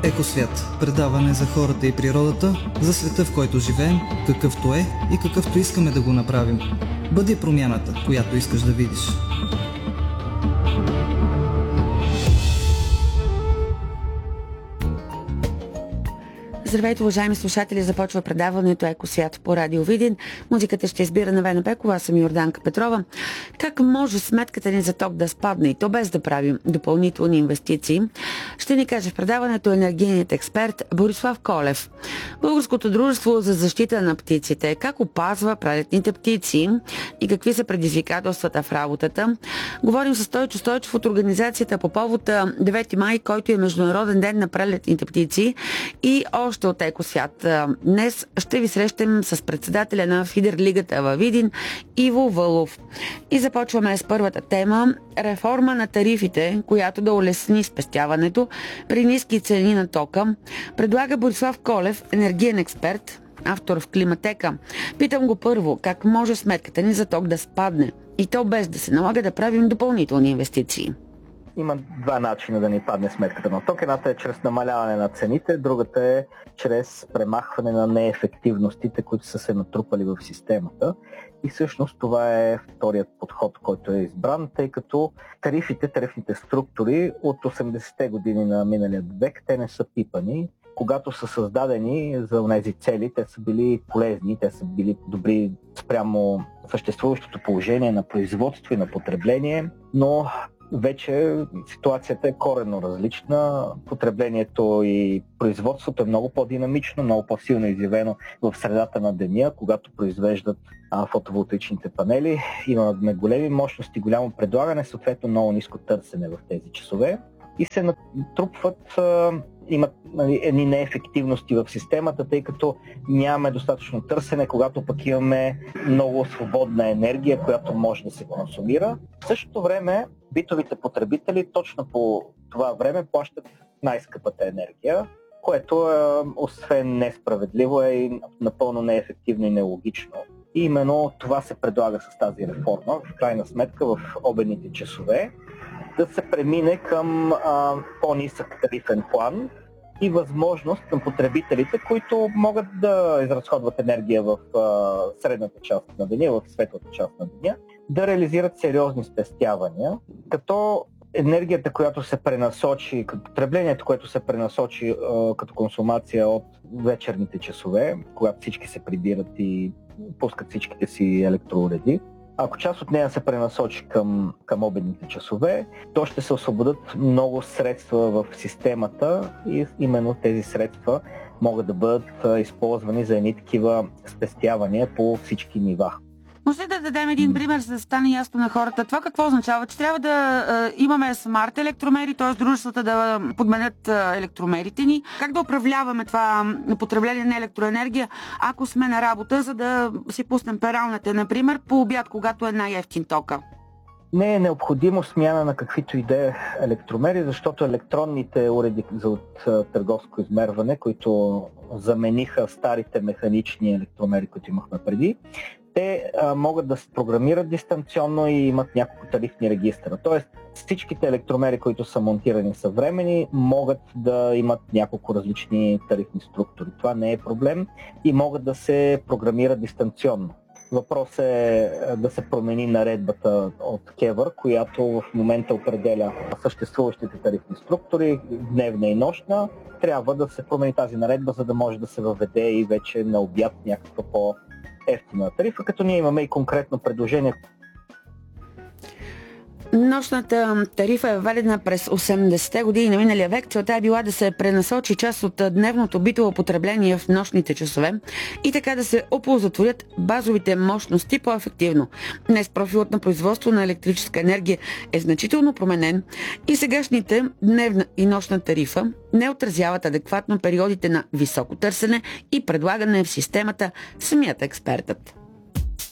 Екосвят – предаване за хората и природата, за света, в който живеем, какъвто е и какъвто искаме да го направим. Бъди промяната, която искаш да видиш. Здравейте, уважаеми слушатели! Започва предаването Екосвят по Радио Видин. Музиката ще избира Невена Пекова, аз съм Йорданка Петрова. Как може сметката ни за ток да спадне и то без да правим допълнителни инвестиции? Ще ни каже в предаването енергийният експерт Борислав Колев. Българското дружество за защита на птиците. Как опазва прелетните птици и какви са предизвикателствата в работата? Говорим с Стойчо Стойчев от организацията по повод 9 май, който е Международен ден на прелетните птици, и още от Екосвят. Днес ще ви срещам с председателя на Фидерлигата във Видин Иво Вълов. И започваме с първата тема – реформа на тарифите, която да улесни спестяването при ниски цени на тока. Предлага Борислав Колев, енергиен експерт, автор в Климатека. Питам го първо, как може сметката ни за ток да спадне и то без да се налага да правим допълнителни инвестиции? Има два начина да ни падне сметката на ток. Едната е чрез намаляване на цените, другата е чрез премахване на неефективностите, които са се натрупали в системата. И всъщност това е вторият подход, който е избран, тъй като тарифните структури от 80-те години на миналия век, те не са пипани. Когато са създадени за тези цели, те са били полезни, те са били добри спрямо съществуващото положение на производство и на потребление, но вече ситуацията е коренно различна. Потреблението и производството е много по-динамично, много по-силно изявено в средата на деня, когато произвеждат фотоволтаичните панели. Имаме големи мощности, голямо предлагане, съответно много ниско търсене в тези часове и се натрупват, имат едни неефективности в системата, тъй като нямаме достатъчно търсене, когато пък имаме много свободна енергия, която може да се консумира. В същото време битовите потребители точно по това време плащат най-скъпата енергия, което освен несправедливо е и напълно неефективно и нелогично. И именно това се предлага с тази реформа, в крайна сметка в обедните часове, да се премине към по-нисък тарифен план и възможност на потребителите, които могат да изразходват енергия в средната част на деня, в светлата част на деня, да реализират сериозни спестявания, като енергията, която се пренасочи, потреблението, което се пренасочи като консумация от вечерните часове, когато всички се прибират и пускат всичките си електроуреди, ако част от нея се пренасочи към обедните часове, то ще се освободят много средства в системата и именно тези средства могат да бъдат използвани за едни такива спестявания по всички нива. Може ли да дадем един пример, за да стане ясно на хората? Това какво означава? Че трябва да имаме смарт електромери, т.е. дружествата да подменят електромерите ни. Как да управляваме това потребление на електроенергия, ако сме на работа, за да си пуснем пералната, например, по обяд, когато е най-евтин тока? Не е необходимо смяна на каквито и да е електромери, защото електронните уреди за търговско измерване, които замениха старите механични електромери, които имахме преди, те могат да се програмират дистанционно и имат няколко тарифни регистра. Тоест всичките електромери, които са монтирани съвремени, могат да имат няколко различни тарифни структури. Това не е проблем и могат да се програмират дистанционно. Въпрос е да се промени наредбата от КЕВР, която в момента определя съществуващите тарифни структури, дневна и нощна. Трябва да се промени тази наредба, за да може да се въведе и вече на обяд някаква по-евтина тарифа, като ние имаме и конкретно предложение. Нощната тарифа е въведена през 80-те години на миналия век. Целта е била да се пренасочи част от дневното битово потребление в нощните часове и така да се оползотворят базовите мощности по-ефективно. Днес профилът на производство на електрическа енергия е значително променен и сегашните дневна и нощна тарифа не отразяват адекватно периодите на високо търсене и предлагане в системата, самият експертът.